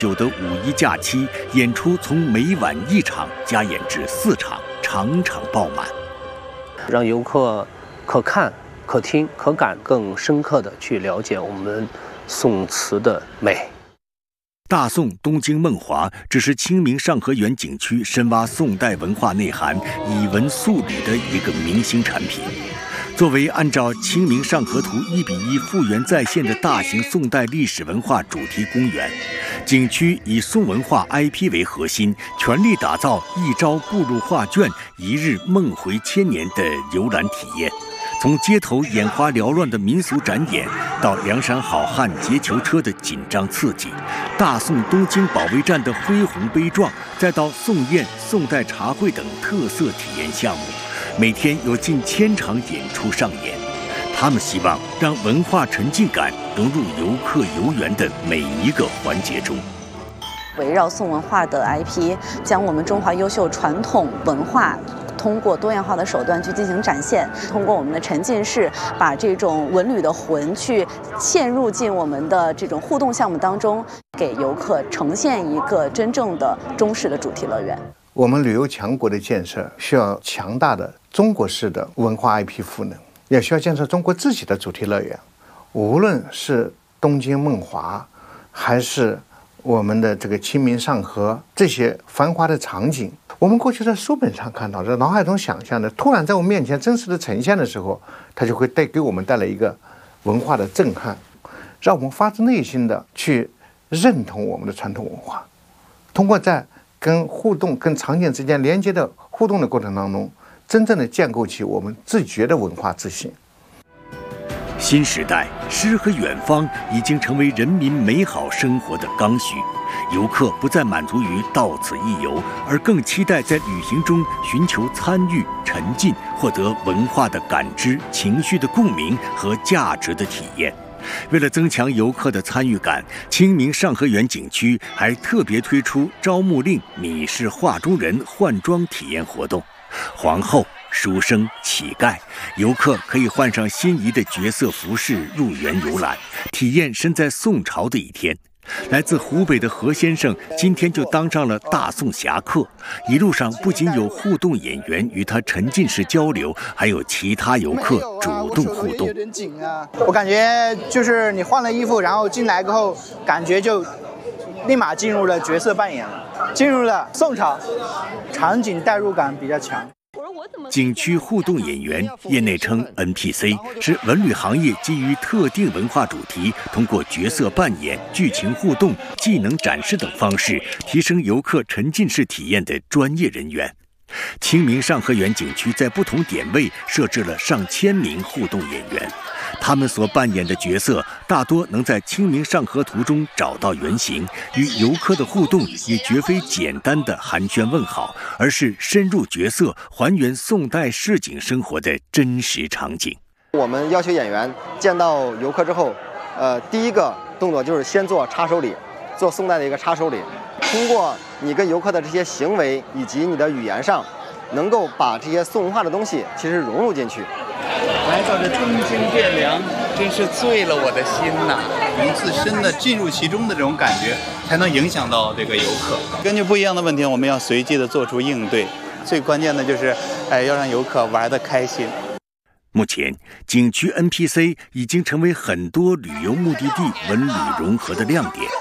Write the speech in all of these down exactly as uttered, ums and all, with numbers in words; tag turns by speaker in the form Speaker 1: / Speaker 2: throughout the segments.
Speaker 1: 久的五一假期，演出从每晚一场加演至四场，场场爆满，
Speaker 2: 让游客可看、可听、可感，更深刻地去了解我们宋词的美。
Speaker 1: 大宋东京梦华只是清明上河园景区深挖宋代文化内涵、以文塑旅的一个明星产品。作为按照《清明上河图》一比一复原再现的大型宋代历史文化主题公园，景区以宋文化 I P 为核心，全力打造一朝步入画卷、一日梦回千年的游览体验。从街头眼花缭乱的民俗展演，到梁山好汉劫囚车的紧张刺激，大宋东京保卫战的恢宏悲壮，再到宋宴、宋代茶会等特色体验项目，每天有近千场演出上演。他们希望让文化沉浸感融入游客游园的每一个环节中。
Speaker 3: 围绕宋文化的 I P， 将我们中华优秀传统文化通过多样化的手段去进行展现，通过我们的沉浸式，把这种文旅的魂去嵌入进我们的这种互动项目当中，给游客呈现一个真正的中式的主题乐园。
Speaker 4: 我们旅游强国的建设需要强大的中国式的文化 I P 赋能，也需要建设中国自己的主题乐园。无论是东京梦华，还是我们的这个清明上河这些繁华的场景，我们过去在书本上看到，在脑海中想象的，突然在我们面前真实的呈现的时候，它就会带给我们带来一个文化的震撼，让我们发自内心的去认同我们的传统文化。通过在跟互动、跟场景之间连接的互动的过程当中，真正的建构起我们自觉的文化自信。
Speaker 1: 新时代，诗和远方已经成为人民美好生活的刚需。游客不再满足于到此一游，而更期待在旅行中寻求参与、沉浸，获得文化的感知、情绪的共鸣和价值的体验。为了增强游客的参与感，清明上河园景区还特别推出招募令你是画中人换装体验活动。皇后、书生、乞丐，游客可以换上心仪的角色服饰入园游览，体验身在宋朝的一天。来自湖北的何先生今天就当上了大宋侠客，一路上不仅有互动演员与他沉浸式交流，还有其他游客主动互动。
Speaker 5: 有点紧啊，我感觉就是你换了衣服，然后进来过后，感觉就立马进入了角色扮演了，进入了宋朝，场景代入感比较强。
Speaker 1: 景区互动演员，业内称 N P C， 是文旅行业基于特定文化主题，通过角色扮演、剧情互动、技能展示等方式，提升游客沉浸式体验的专业人员。清明上河园景区在不同点位设置了上千名互动演员，他们所扮演的角色大多能在《清明上河图》中找到原型，与游客的互动也绝非简单的寒暄问好，而是深入角色，还原宋代市井生活的真实场景。
Speaker 6: 我们要求演员见到游客之后，呃，第一个动作就是先做插手礼，做宋代的一个插手礼。通过你跟游客的这些行为以及你的语言上，能够把这些宋文化的东西其实融入进去。
Speaker 7: 来到这东京汴梁，真是醉了我的心呐！能自身的进入其中的这种感觉，才能影响到这个游客。根据不一样的问题，我们要随机的做出应对。最关键的就是，哎，要让游客玩得开心。
Speaker 1: 目前，景区 N P C 已经成为很多旅游目的地文旅融合的亮点。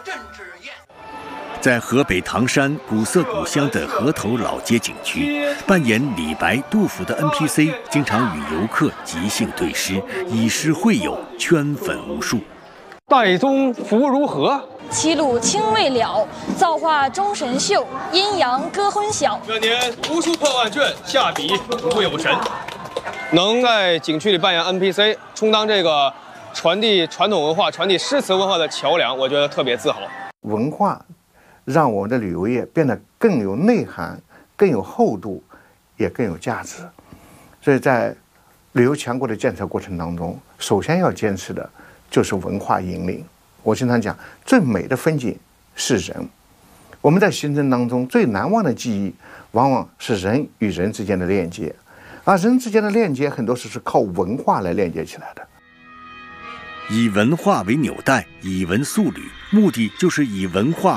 Speaker 1: 在河北唐山古色古香的河头老街景区，扮演李白、杜甫的 N P C 经常与游客即兴对诗，以诗会友，圈粉无数。
Speaker 8: 岱宗夫如何？
Speaker 9: 齐鲁青未了，造化钟神秀，阴阳割昏晓。
Speaker 8: 这年无数破万卷，下笔不会有神。能在景区里扮演 N P C， 充当这个传递传统文化、传递诗词文化的桥梁，我觉得特别自豪。
Speaker 4: 文化让我们的旅游业变得更有内涵、更有厚度，也更有价值。所以在旅游强国的建设过程当中，首先要坚持的就是文化引领。我经常讲，最美的风景是人。我们在行程当中最难忘的记忆，往往是人与人之间的链接，而人之间的链接很多时是靠文化来链接起来的。
Speaker 1: 以文化为纽带，以文塑旅，目的就是以文化